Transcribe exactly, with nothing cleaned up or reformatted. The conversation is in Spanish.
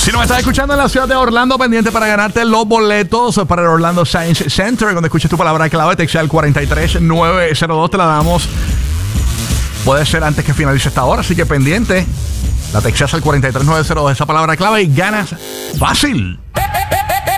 Si no me estás escuchando en la ciudad de Orlando, pendiente para ganarte los boletos para el Orlando Science Center, cuando escuches tu palabra clave, texta al cuatro tres nueve cero dos, te la damos. Puede ser antes que finalice esta hora, así que pendiente. La textas al cuatro tres nueve cero dos, esa palabra clave, y ganas fácil.